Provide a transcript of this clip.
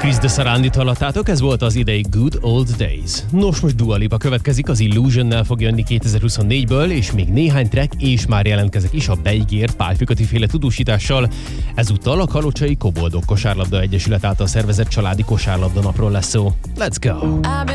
Chris de Sarandit hallottátok, ez volt az idei Good Old Days. Nos, most Dua Lipa következik, az Illusionnel fog jönni 2024-ből, és még néhány track, és már jelentkezek is a beígért Pál Fükati féle tudósítással. Ezúttal a Kalocsai Koboldok Kosárlabda Egyesület által szervezett családi kosárlabda napról lesz szó. Let's go!